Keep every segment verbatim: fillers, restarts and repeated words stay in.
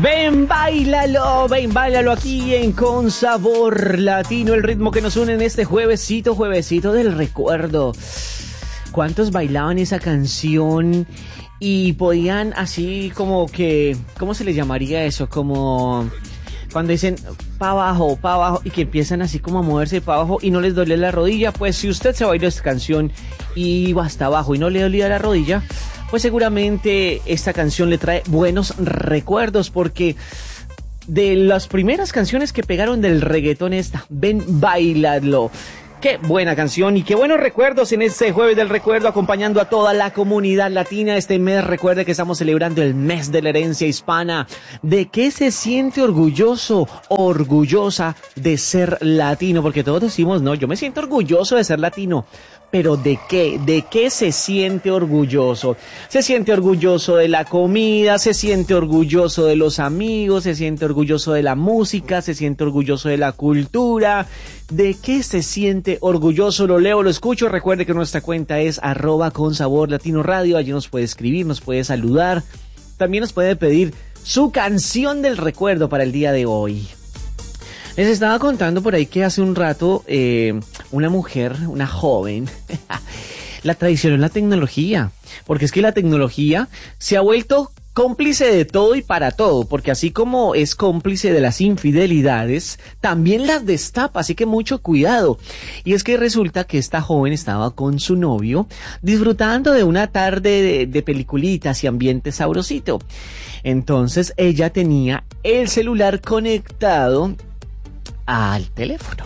Ven, báilalo, ven, báilalo aquí en Con Sabor Latino, el ritmo que nos une en este juevesito, juevesito del recuerdo. ¿Cuántos bailaban esa canción y podían así como que, ¿cómo se le llamaría eso? Como cuando dicen pa' abajo, pa' abajo y que empiezan así como a moverse pa' abajo y no les duele la rodilla. Pues si usted se bailó esta canción y iba hasta abajo y no le dolía la rodilla, pues seguramente esta canción le trae buenos recuerdos, porque de las primeras canciones que pegaron del reggaetón esta, Ven, báilalo. Qué buena canción y qué buenos recuerdos en este jueves del recuerdo, acompañando a toda la comunidad latina. Este mes, recuerde que estamos celebrando el mes de la herencia hispana. ¿De qué se siente orgulloso, orgullosa de ser latino? Porque todos decimos, no, yo me siento orgulloso de ser latino. ¿Pero de qué? ¿De qué se siente orgulloso? Se siente orgulloso de la comida, se siente orgulloso de los amigos, se siente orgulloso de la música, se siente orgulloso de la cultura. ¿De qué se siente orgulloso? Lo leo, lo escucho. Recuerde que nuestra cuenta es arroba con sabor latino radio. Allí nos puede escribir, nos puede saludar. También nos puede pedir su canción del recuerdo para el día de hoy. Les estaba contando por ahí que hace un rato eh, una mujer, una joven, la traicionó en la tecnología. Porque es que la tecnología se ha vuelto cómplice de todo y para todo, porque así como es cómplice de las infidelidades, también las destapa, así que mucho cuidado. Y es que resulta que esta joven estaba con su novio disfrutando de una tarde de, de peliculitas y ambiente sabrosito. Entonces ella tenía el celular conectado al teléfono.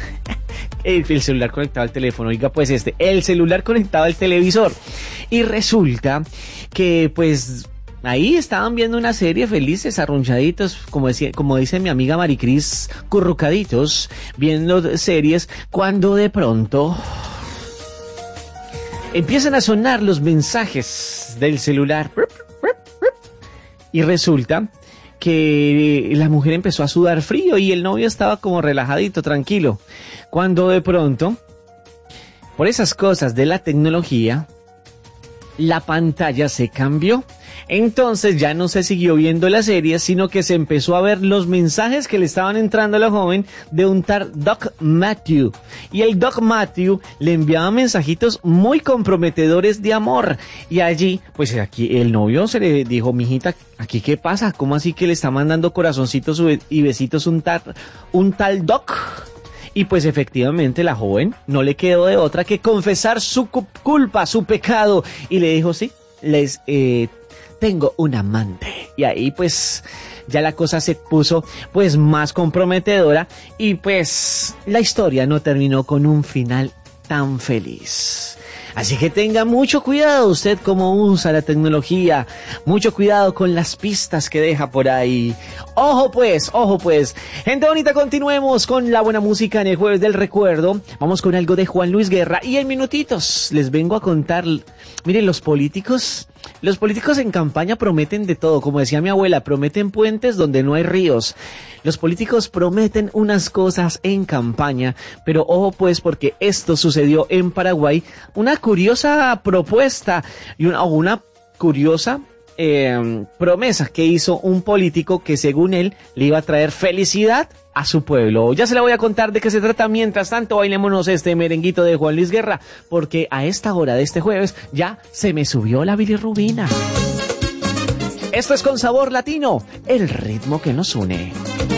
El celular conectado al teléfono, oiga pues este, el celular conectado al televisor. Y resulta que pues ahí estaban viendo una serie felices, arrunchaditos, como decía, como dice mi amiga Maricris, currucaditos, viendo series, cuando de pronto empiezan a sonar los mensajes del celular. Y resulta que la mujer empezó a sudar frío y el novio estaba como relajadito, tranquilo. Cuando de pronto, por esas cosas de la tecnología, la pantalla se cambió. Entonces ya no se siguió viendo la serie, sino que se empezó a ver los mensajes que le estaban entrando a la joven de un tal Doc Matthew. Y el Doc Matthew le enviaba mensajitos muy comprometedores de amor. Y allí, pues aquí el novio se le dijo, mijita, ¿aquí qué pasa? ¿Cómo así que le está mandando corazoncitos y besitos un tal, un tal Doc? Y pues efectivamente la joven no le quedó de otra que confesar su culpa, su pecado. Y le dijo, sí, les eh, tengo un amante. Y ahí pues ya la cosa se puso pues más comprometedora. Y pues la historia no terminó con un final tan feliz. Así que tenga mucho cuidado usted cómo usa la tecnología, mucho cuidado con las pistas que deja por ahí. Ojo pues, ojo pues. Gente bonita, continuemos con la buena música en el jueves del recuerdo. Vamos con algo de Juan Luis Guerra y en minutitos les vengo a contar. Miren, los políticos, los políticos en campaña prometen de todo. Como decía mi abuela, prometen puentes donde no hay ríos. Los políticos prometen unas cosas en campaña, pero ojo pues porque esto sucedió en Paraguay. Una curiosa propuesta y una, una curiosa eh, promesa que hizo un político que según él le iba a traer felicidad a su pueblo. Ya se la voy a contar de qué se trata. Mientras tanto, bailémonos este merenguito de Juan Luis Guerra, porque a esta hora de este jueves ya se me subió la bilirrubina. Esto es Con Sabor Latino, el ritmo que nos une.